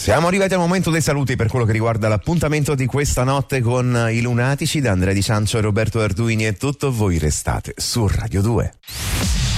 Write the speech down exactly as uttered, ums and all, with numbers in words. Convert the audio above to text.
Siamo arrivati al momento dei saluti per quello che riguarda l'appuntamento di questa notte con i Lunatici. Da Andrea Di Ciancio e Roberto Arduini è tutto, voi restate su Radio due.